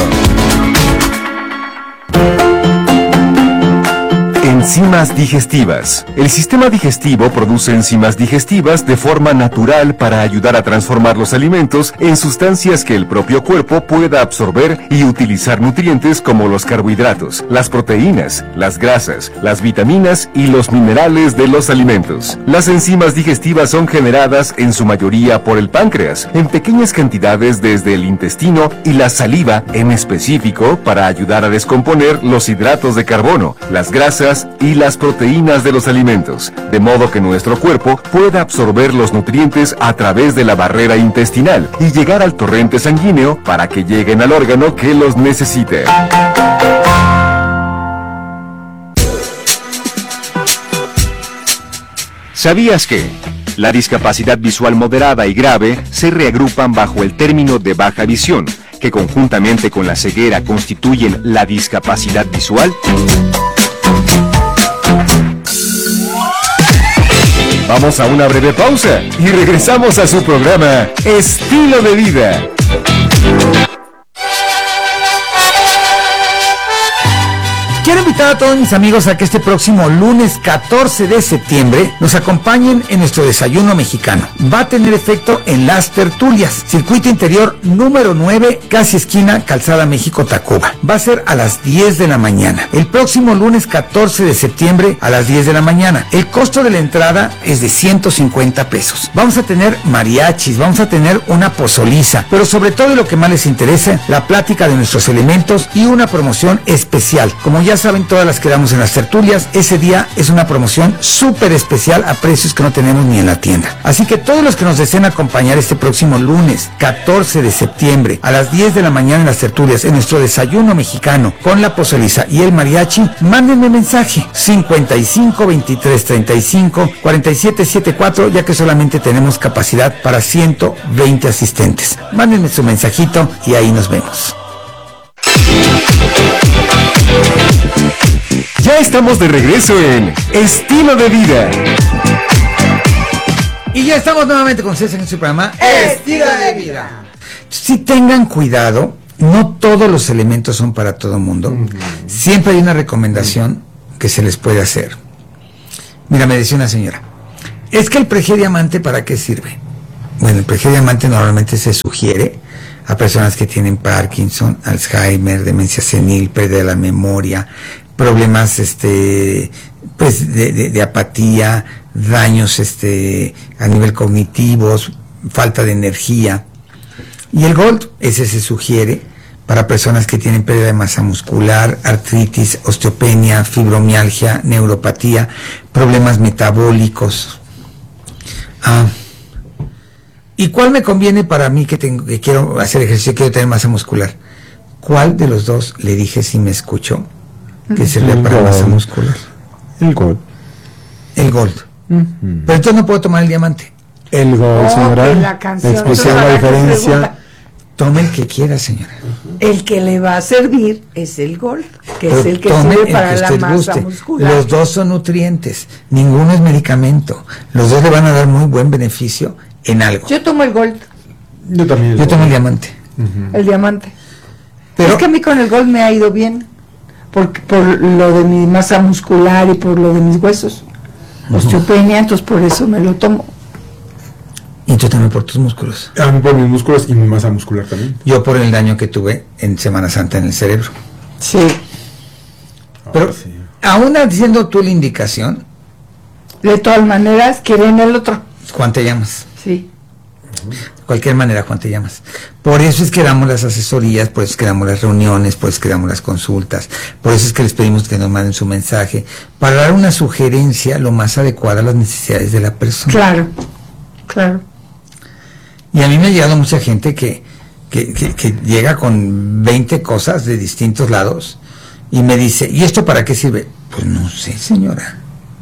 Enzimas digestivas. El sistema digestivo produce enzimas digestivas de forma natural para ayudar a transformar los alimentos en sustancias que el propio cuerpo pueda absorber y utilizar nutrientes como los carbohidratos, las proteínas, las grasas, las vitaminas y los minerales de los alimentos. Las enzimas digestivas son generadas en su mayoría por el páncreas, en pequeñas cantidades desde el intestino y la saliva en específico para ayudar a descomponer los hidratos de carbono, las grasas y las proteínas de los alimentos, de modo que nuestro cuerpo pueda absorber los nutrientes a través de la barrera intestinal y llegar al torrente sanguíneo para que lleguen al órgano que los necesite. ¿Sabías que la discapacidad visual moderada y grave se reagrupan bajo el término de baja visión, que conjuntamente con la ceguera constituyen la discapacidad visual? Vamos a una breve pausa y regresamos a su programa Estilo de Vida. Quiero invitar a todos mis amigos a que este próximo lunes catorce de septiembre nos acompañen en nuestro desayuno mexicano. Va a tener efecto en las tertulias, circuito interior número nueve, casi esquina Calzada México-Tacuba. Va a ser a las diez de la mañana. El próximo lunes catorce de septiembre a las diez de la mañana. El costo de la entrada es de ciento cincuenta pesos. Vamos a tener mariachis, vamos a tener una pozoliza, pero sobre todo y lo que más les interesa, la plática de nuestros elementos y una promoción especial. Como ya ya saben, todas las que damos en las tertulias, ese día es una promoción súper especial a precios que no tenemos ni en la tienda. Así que todos los que nos deseen acompañar este próximo lunes, catorce de septiembre, a las diez de la mañana en las tertulias, en nuestro desayuno mexicano, con la pozoliza y el mariachi, mándenme mensaje, cincuenta y cinco, veintitrés, treinta y cinco, cuarenta y siete setenta y cuatro, ya que solamente tenemos capacidad para ciento veinte asistentes. Mándenme su mensajito y ahí nos vemos. Ya estamos de regreso en Estilo de Vida. Y ya estamos nuevamente con César en su programa Estilo de Vida. Si tengan cuidado, no todos los elementos son para todo el mundo. Uh-huh. Siempre hay una recomendación que se les puede hacer. Mira, me decía una señora, es que el Prege Diamante, ¿para qué sirve? Bueno, el Prege Diamante normalmente se sugiere a personas que tienen Parkinson, Alzheimer, demencia senil, pérdida de la memoria, problemas este pues de, de, de apatía, daños este a nivel cognitivos, falta de energía. Y el Gold, ese se sugiere para personas que tienen pérdida de masa muscular, artritis, osteopenia, fibromialgia, neuropatía, problemas metabólicos. Ah, ¿y cuál me conviene para mí que, tengo, que quiero hacer ejercicio, quiero tener masa muscular? ¿Cuál de los dos le dije si me escuchó que sirve para gold. Masa muscular? El Gold. El Gold. Uh-huh. Pero entonces no puedo tomar el Diamante. El Gold, oh, señora. La canción. Explicar la diferencia. Tome el que quiera, señora. El que le va a servir es el Gold, que Pero es el que tome sirve el para que la usted masa guste. muscular. Los dos son nutrientes, ninguno es medicamento. Los dos le van a dar muy buen beneficio en algo. Yo tomo el Gold. Yo también. Yo tomo el Diamante. Uh-huh. El Diamante. Pero es que a mí con el Gold me ha ido bien, porque por lo de mi masa muscular y por lo de mis huesos. Uh-huh. Osteopenia, entonces por eso me lo tomo. Y tú también por tus músculos. A mí por mis músculos y mi masa muscular también. Yo por el daño que tuve en Semana Santa en el cerebro. Sí. Pero oh, sí. Aún diciendo tú la indicación, de todas maneras quieren el otro. Juan, te llamas. Sí. De cualquier manera, Juan, te llamas. Por eso es que damos las asesorías, por eso es que damos las reuniones, por eso es que damos las consultas, por eso es que les pedimos que nos manden su mensaje, para dar una sugerencia lo más adecuada a las necesidades de la persona. Claro, claro. Y a mí me ha llegado mucha gente que, que, que, que llega con veinte cosas de distintos lados y me dice, ¿y esto para qué sirve? Pues no sé, señora.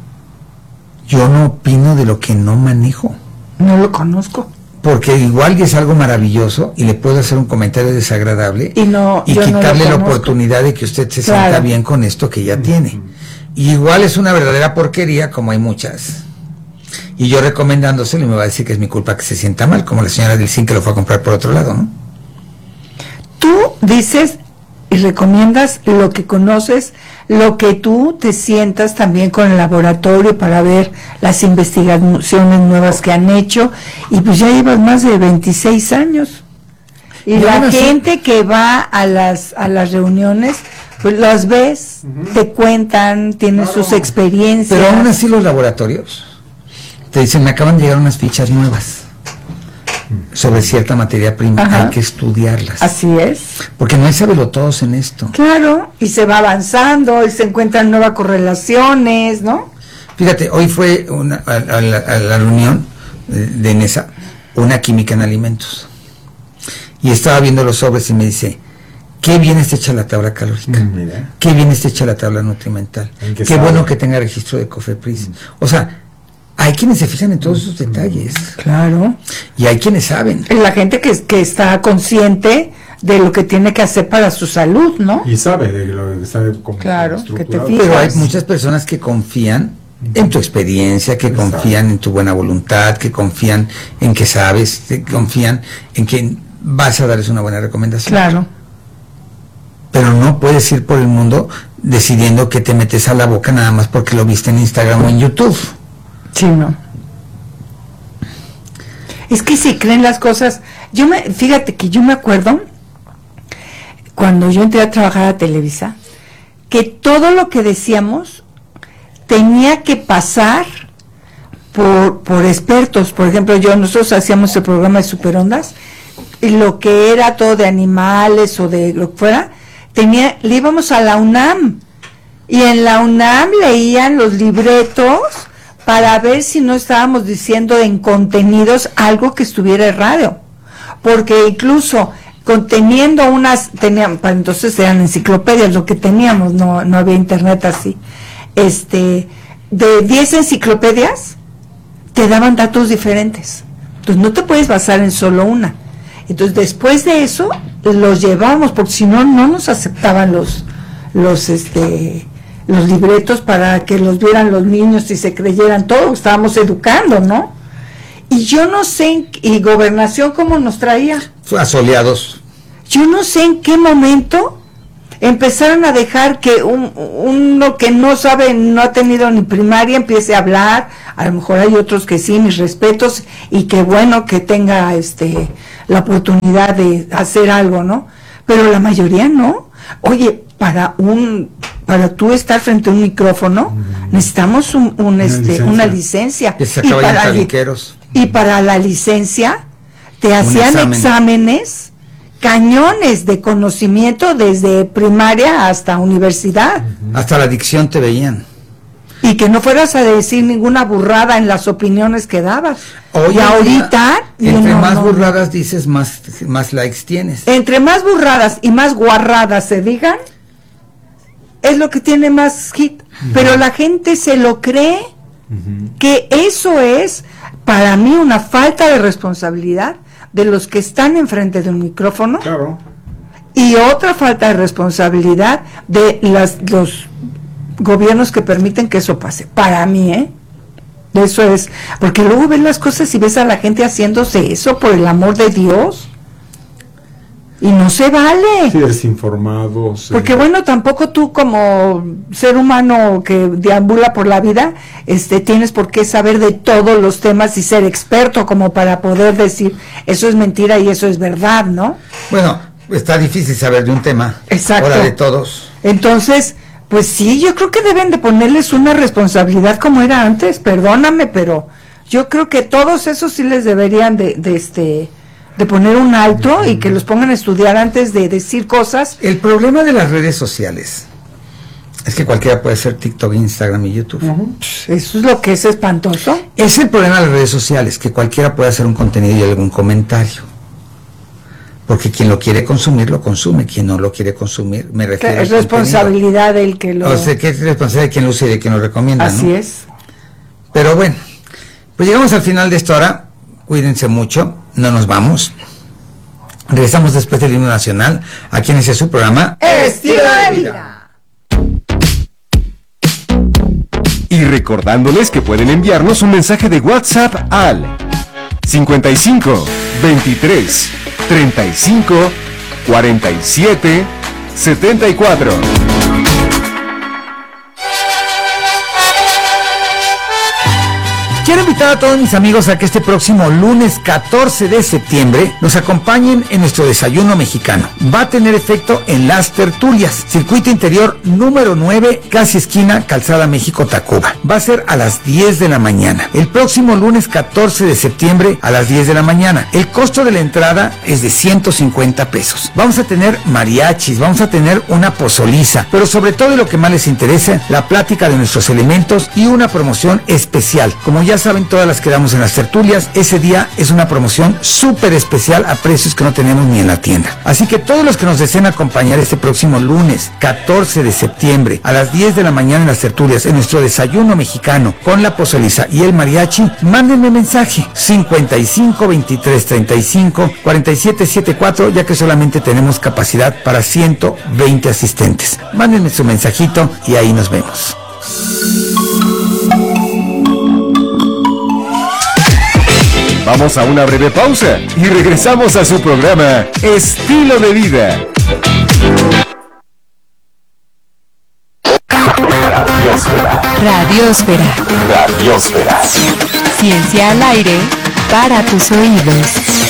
Yo no opino de lo que no manejo. No lo conozco. Porque igual es algo maravilloso y le puedo hacer un comentario desagradable y, no, y quitarle no la oportunidad de que usted se claro. sienta bien con esto que ya tiene. Y igual es una verdadera porquería, como hay muchas. Y yo recomendándoselo, me va a decir que es mi culpa que se sienta mal, como la señora del zinc que lo fue a comprar por otro lado, ¿no? Tú dices y recomiendas lo que conoces, lo que tú te sientas también con el laboratorio para ver las investigaciones nuevas que han hecho, y pues ya llevas más de veintiséis años. Y, y la gente sí. que va a las a las reuniones, pues las ves, uh-huh. te cuentan, tienen claro. sus experiencias. Pero aún así los laboratorios te dicen, me acaban de llegar unas fichas nuevas sobre cierta materia prima, Ajá. hay que estudiarlas. Así es. Porque no hay sabelotodos en esto. Claro, y se va avanzando, y se encuentran nuevas correlaciones, ¿no? Fíjate, hoy fue una, a, a, la, a la reunión de, de NESA, una química en alimentos. Y estaba viendo los sobres y me dice, qué bien está hecha la tabla calórica, Mira. qué bien está hecha la tabla nutrimental, qué sabe? bueno que tenga registro de COFEPRIS. Mm. O sea, hay quienes se fijan en todos esos detalles. Claro. Y hay quienes saben. Es la gente que, que está consciente de lo que tiene que hacer para su salud, ¿no? Y sabe de lo que sabe como claro, que te fijas. Pero hay muchas personas que confían en tu experiencia, que Exacto. confían en tu buena voluntad, que confían en que sabes, que confían en que vas a darles una buena recomendación. Claro. Pero no puedes ir por el mundo decidiendo que te metes a la boca nada más porque lo viste en Instagram o en YouTube. Sí, no. Es que si creen las cosas, yo me, fíjate que yo me acuerdo cuando yo entré a trabajar a Televisa, que todo lo que decíamos tenía que pasar por, por expertos. Por ejemplo, yo, nosotros hacíamos el programa de Superondas, y lo que era todo de animales o de lo que fuera, tenía, le íbamos a la UNAM. Y en la UNAM leían los libretos para ver si no estábamos diciendo en contenidos algo que estuviera errado. Porque incluso conteniendo unas, tenían, para entonces eran enciclopedias lo que teníamos, no, no había internet así. Este, de diez enciclopedias, te daban datos diferentes. Entonces no te puedes basar en solo una. Entonces después de eso, los llevamos, porque si no, no nos aceptaban los, los, este, los libretos para que los vieran los niños y se creyeran todo, estábamos educando, ¿no? Y yo no sé, en, y Gobernación cómo nos traía. Fue asoleados. Yo no sé en qué momento empezaron a dejar que un, uno que no sabe, no ha tenido ni primaria, empiece a hablar. A lo mejor hay otros que sí, mis respetos, y que bueno que tenga este la oportunidad de hacer algo, ¿no? Pero la mayoría no. Oye, para un para tú estar frente a un micrófono, mm. necesitamos un, un una este licencia. una licencia. Que se y, acaban para li- y para la licencia te hacían examen. exámenes cañones de conocimiento desde primaria hasta universidad. Hasta la dicción te veían. Y que no fueras a decir ninguna burrada en las opiniones que dabas. Hoy y ahorita... Entre no, más no, burradas dices, más, más likes tienes. Entre más burradas y más guarradas se digan, es lo que tiene más hit. Uh-huh. Pero la gente se lo cree, uh-huh. que eso es, para mí, una falta de responsabilidad de los que están enfrente de un micrófono. Claro. Y otra falta de responsabilidad de las, los gobiernos que permiten que eso pase. Para mí, ¿eh? Eso es. Porque luego ves las cosas y ves a la gente haciéndose eso, por el amor de Dios. Y no se vale. Sí, desinformados. Porque bueno, tampoco tú como ser humano que deambula por la vida, este, tienes por qué saber de todos los temas y ser experto como para poder decir eso es mentira y eso es verdad, ¿no? Bueno, está difícil saber de un tema. Exacto. Ahora de todos. Entonces, pues sí, yo creo que deben de ponerles una responsabilidad como era antes, perdóname, pero yo creo que todos esos sí les deberían de, de este... de poner un alto uh-huh. y que los pongan a estudiar antes de decir cosas. El problema de las redes sociales es que cualquiera puede hacer TikTok, Instagram y YouTube. Uh-huh. Eso es lo que es espantoso. Es el problema de las redes sociales, que cualquiera puede hacer un contenido y algún comentario. Porque quien lo quiere consumir, lo consume. Quien no lo quiere consumir, me refiero es responsabilidad del que lo... O sea, que es responsabilidad de quien lo usa y de quien lo recomienda, Así ¿no? es. Pero bueno, pues llegamos al final de esta hora. Cuídense mucho, no nos vamos. Regresamos después del himno nacional, aquí en ese su programa Estilo de Vida. Y recordándoles que pueden enviarnos un mensaje de WhatsApp al cincuenta y cinco, veintitrés, treinta y cinco, cuarenta y siete, setenta y cuatro. Quiero invitar a todos mis amigos a que este próximo lunes catorce de septiembre nos acompañen en nuestro desayuno mexicano. Va a tener efecto en Las Tertulias, circuito interior número nueve, casi esquina Calzada México-Tacuba. Va a ser a las diez de la mañana. El próximo lunes catorce de septiembre a las diez de la mañana. El costo de la entrada es de ciento cincuenta pesos. Vamos a tener mariachis, vamos a tener una pozoliza, pero sobre todo, y lo que más les interesa, la plática de nuestros elementos y una promoción especial. Como ya saben, todas las que damos en Las Tertulias, ese día es una promoción súper especial a precios que no tenemos ni en la tienda. Así que todos los que nos deseen acompañar este próximo lunes catorce de septiembre a las diez de la mañana en Las Tertulias, en nuestro desayuno mexicano con la pozoliza y el mariachi, mándenme mensaje cincuenta y cinco, veintitrés, treinta y cinco, cuarenta y siete, setenta y cuatro, ya que solamente tenemos capacidad para ciento veinte asistentes. Mándenme su mensajito y ahí nos vemos. Vamos a una breve pausa y regresamos a su programa Estilo de Vida. Radiosfera. Radiosfera. Ciencia al aire para tus oídos.